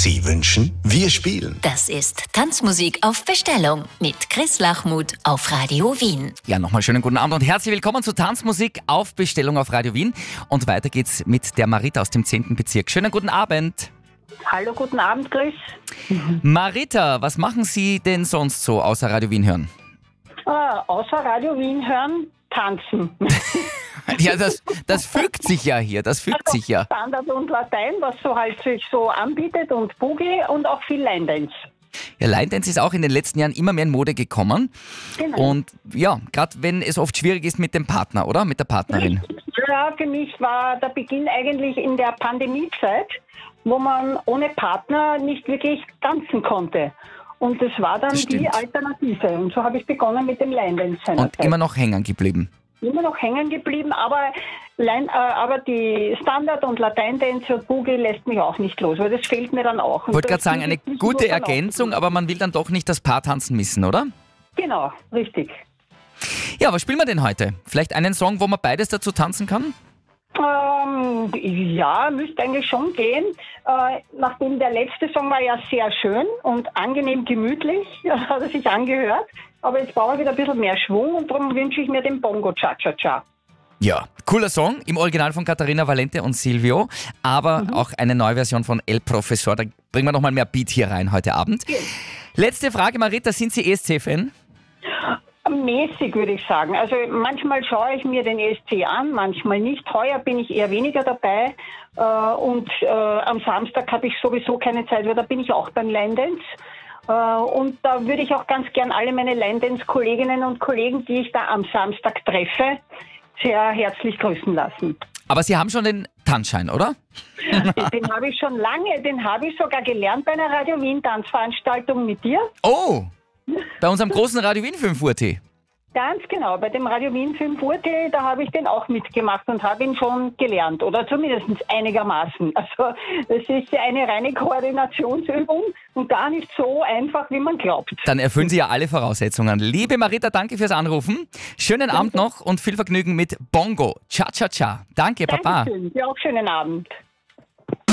Sie wünschen, wir spielen. Das ist Tanzmusik auf Bestellung mit Chris Lachmuth auf Radio Wien. Ja, nochmal schönen guten Abend und herzlich willkommen zu Tanzmusik auf Bestellung auf Radio Wien. Und weiter geht's mit der Marita aus dem 10. Bezirk. Schönen guten Abend. Hallo, guten Abend, Chris. Marita, was machen Sie denn sonst so außer Radio Wien hören? Außer Radio Wien hören, tanzen. Ja, das fügt sich ja hier, das fügt sich ja. Standard und Latein, was so halt sich so anbietet und Boogie und auch viel Line Dance. Ja, Line Dance ist auch in den letzten Jahren immer mehr in Mode gekommen. Genau. Und ja, gerade wenn es oft schwierig ist mit dem Partner, oder? Mit der Partnerin. Ja, für mich war der Beginn eigentlich in der Pandemiezeit, wo man ohne Partner nicht wirklich tanzen konnte. Und das war dann die Alternative. Und so habe ich begonnen mit dem Line Dance seinerzeit. Und immer noch hängen geblieben. Immer noch hängen geblieben, aber die Standard- und Latein-Dance und Boogie lässt mich auch nicht los, weil das fehlt mir dann auch. Ich wollte gerade sagen, eine gute Ergänzung, aber man will dann doch nicht das Paar tanzen missen, oder? Genau, richtig. Ja, was spielen wir denn heute? Vielleicht einen Song, wo man beides dazu tanzen kann? Ja, müsste eigentlich schon gehen. Nachdem der letzte Song war ja sehr schön und angenehm gemütlich, hat er sich angehört. Aber jetzt brauche ich wieder ein bisschen mehr Schwung und darum wünsche ich mir den Bongo Cha-Cha-Cha. Ja, cooler Song, im Original von Katharina Valente und Silvio, aber auch eine neue Version von El Professor. Da bringen wir nochmal mehr Beat hier rein heute Abend. Ja. Letzte Frage, Marita, sind Sie ESC-Fan? Mäßig, würde ich sagen. Also manchmal schaue ich mir den ESC an, manchmal nicht. Heuer bin ich eher weniger dabei. Und am Samstag habe ich sowieso keine Zeit, weil da bin ich auch beim Line Dance. Und da würde ich auch ganz gern alle meine Line Dance-Kolleginnen und Kollegen, die ich da am Samstag treffe, sehr herzlich grüßen lassen. Aber Sie haben schon den Tanzschein, oder? Den habe ich schon lange, den habe ich sogar gelernt bei einer Radio Wien Tanzveranstaltung mit dir. Oh, bei unserem großen Radio Wien 5 Uhr Tee. Ganz genau, bei dem Radio Wien 5 Uhr Tee, da habe ich den auch mitgemacht und habe ihn schon gelernt oder zumindest einigermaßen. Also das ist eine reine Koordinationsübung und gar nicht so einfach, wie man glaubt. Dann erfüllen Sie ja alle Voraussetzungen. Liebe Marita, danke fürs Anrufen. Schönen Abend noch und viel Vergnügen mit Bongo Cha-Cha-Cha. Danke, Papa. Dankeschön, dir auch schönen Abend.